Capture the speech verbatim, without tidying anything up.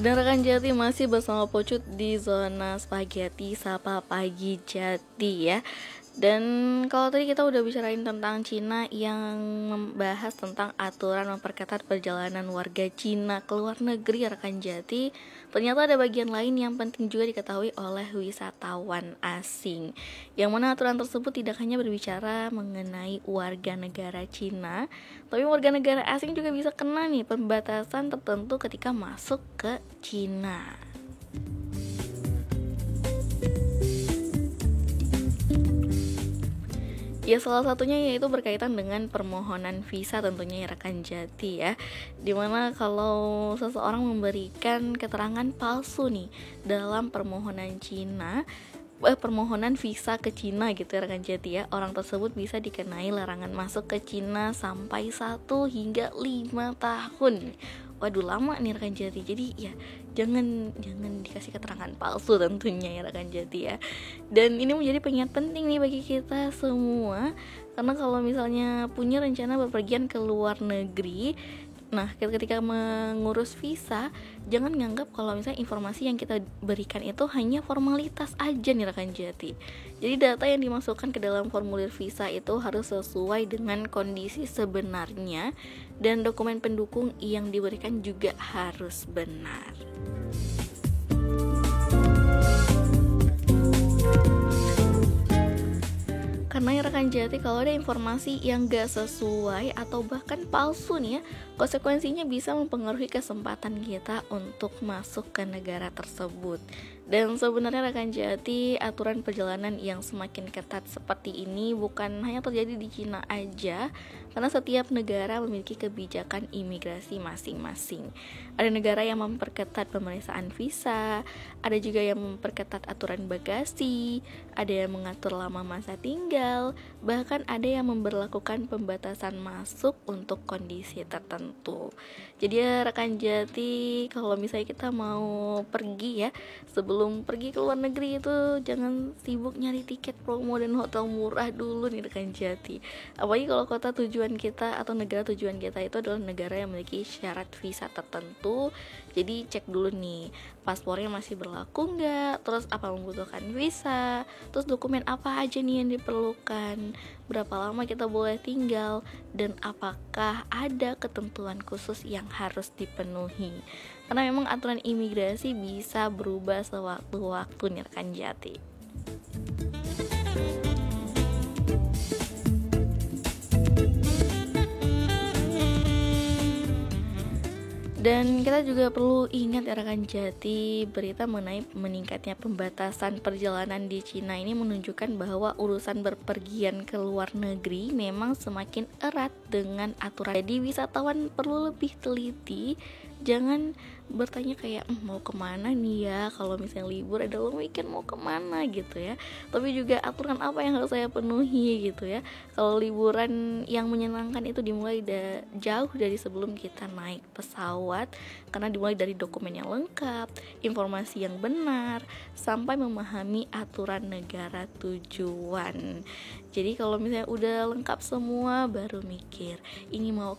Dan rekan Jati masih bersama Pocut di zona spaghetti Sapa Pagi Jati ya. Dan kalau tadi kita udah bicarain tentang Cina yang membahas tentang aturan memperketat perjalanan warga Cina ke luar negeri rekan Jati, ternyata ada bagian lain yang penting juga diketahui oleh wisatawan asing. Yang mana aturan tersebut tidak hanya berbicara mengenai warga negara Cina, tapi warga negara asing juga bisa kena nih pembatasan tertentu ketika masuk ke Cina. Ya, salah satunya yaitu berkaitan dengan permohonan visa tentunya ya rekan Jati ya. Dimana kalau seseorang memberikan keterangan palsu nih dalam permohonan Cina eh, permohonan visa ke Cina gitu ya rekan Jati ya, orang tersebut bisa dikenai larangan masuk ke Cina sampai satu hingga lima tahun. Waduh, lama nih rekan Jati. Jadi ya jangan jangan dikasih keterangan palsu tentunya ya rekan Jati ya. Dan ini menjadi pengingat penting nih bagi kita semua, karena kalau misalnya punya rencana bepergian ke luar negeri, nah ketika mengurus visa, jangan nganggap kalau misalnya informasi yang kita berikan itu hanya formalitas aja nih rekan Jati. Jadi data yang dimasukkan ke dalam formulir visa itu harus sesuai dengan kondisi sebenarnya, dan dokumen pendukung yang diberikan juga harus benar. Karena ya rekan Jati, kalau ada informasi yang gak sesuai atau bahkan palsu nih ya, konsekuensinya bisa mempengaruhi kesempatan kita untuk masuk ke negara tersebut. Dan sebenarnya rekan Jati, aturan perjalanan yang semakin ketat seperti ini bukan hanya terjadi di Cina aja, karena setiap negara memiliki kebijakan imigrasi masing-masing. Ada negara yang memperketat pemeriksaan visa, ada juga yang memperketat aturan bagasi, ada yang mengatur lama masa tinggal, bahkan ada yang memberlakukan pembatasan masuk untuk kondisi tertentu. Jadi ya rekan Jati, kalau misalnya kita mau pergi ya, sebelum pergi ke luar negeri itu jangan sibuk nyari tiket promo dan hotel murah dulu nih rekan Jati. Apalagi kalau kota tujuan kita atau negara tujuan kita itu adalah negara yang memiliki syarat visa tertentu. Jadi cek dulu nih, paspornya masih berlaku nggak, terus apa membutuhkan visa, terus dokumen apa aja nih yang diperlukan, berapa lama kita boleh tinggal, dan apakah ada ketentuan khusus yang harus dipenuhi. Karena memang aturan imigrasi bisa berubah sewaktu-waktu nih rekan Jati. Dan kita juga perlu ingat ya rekan Jati, berita mengenai meningkatnya pembatasan perjalanan di Cina ini menunjukkan bahwa urusan berpergian ke luar negeri memang semakin erat dengan aturan. Jadi wisatawan perlu lebih teliti, jangan bertanya kayak ehm, mau kemana nih ya, kalau misalnya libur ada long weekend mau kemana gitu ya, tapi juga aturan apa yang harus saya penuhi gitu ya. Kalau liburan yang menyenangkan itu dimulai da- jauh dari sebelum kita naik pesawat, karena dimulai dari dokumen yang lengkap, informasi yang benar, sampai memahami aturan negara tujuan. Jadi kalau misalnya udah lengkap semua, baru mikir ini mau